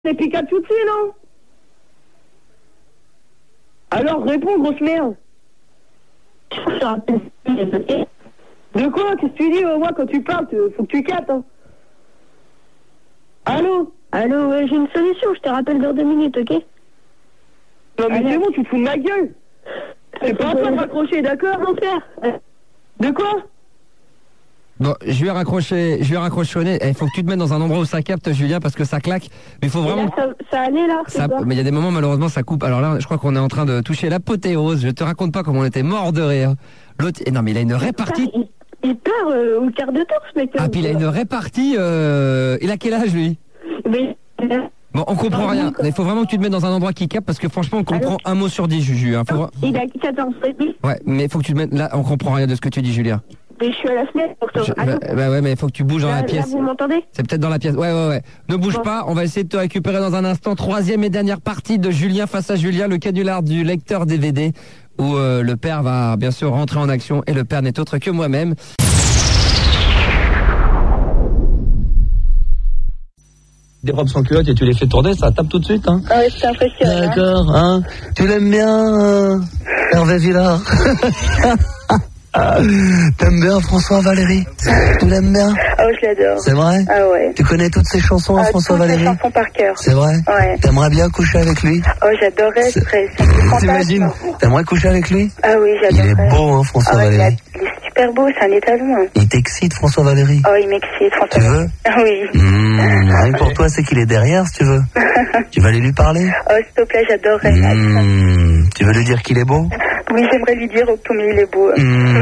C'est Pikachu dessus, non? Alors réponds, grosse merde. De quoi? Qu'est-ce que tu dis? Moi, quand tu parles, faut que tu captes, hein. Allô? Allô, ouais, j'ai une solution, je te rappelle dans 2 minutes, ok? Non mais c'est bon, tu te fous de ma gueule. C'est pas à toi de raccrocher, d'accord, mon père? De quoi? Bon, je vais raccrochonner. Il faut que tu te mettes dans un endroit où ça capte, Julien, parce que ça claque. Mais il faut vraiment. Là, ça allait là. Mais il y a des moments, malheureusement, ça coupe. Alors là, je crois qu'on est en train de toucher l'apothéose. Je te raconte pas comment on était mort de rire. L'autre, non, mais il a une répartie. Il part au quart de tour, ce mec. Ah, puis il a une répartie. Il a quel âge, lui? Mais. Bon, on comprend rien. Il faut vraiment que tu te mettes dans un endroit qui capte, parce que franchement, on comprend un mot sur 10, Juju. Hein. Il a 14 ans. Ouais, mais il faut que tu te mettes. Là, on comprend rien de ce que tu dis, Julien. Mais je suis à la fenêtre pour toi. Bah ouais, mais il faut que tu bouges dans la pièce. Là, vous m'entendez? C'est peut-être dans la pièce. Ouais. Ne bouge pas, on va essayer de te récupérer dans un instant. 3e et dernière partie de Julien face à Julien, le canular du lecteur DVD, où le père va bien sûr rentrer en action, et le père n'est autre que moi-même. Des robes sans culotte et tu les fais tourner, ça tape tout de suite, hein. Ah ouais, c'est impressionnant. D'accord, hein. Tu l'aimes bien, Hervé Villard? T'aimes bien François Valéry? Tu l'aimes bien? Ah ouais, je l'adore. C'est vrai? Ah ouais. Tu connais toutes ses chansons à François Valéry? Toutes ses chansons par cœur. C'est vrai? Ouais. T'aimerais bien coucher avec lui? Oh, j'adorais, T'imagines? T'aimerais coucher avec lui? Ah oui, j'adorais. Il est beau, hein, François Valéry. Il est super beau, c'est un étalon. Hein. Il t'excite, François Valéry? Oh, il m'excite, François. Tu veux? Ah oui. Rien que pour toi, c'est qu'il est derrière, si tu veux. Tu vas aller lui parler? Oh, s'il te plaît, j'adorerais. Tu veux lui dire qu'il est beau? Oui, j'aimerais lui dire, oh, comme il est beau.